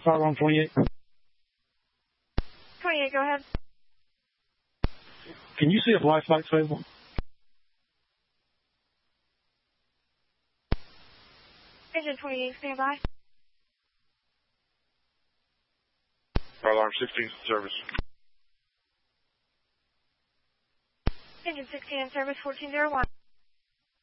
Fire alarm 28. 28, go ahead. Can you see if life flight's available? Engine 28, stand by. Fire alarm 16 service. Engine 16 in service, 1401.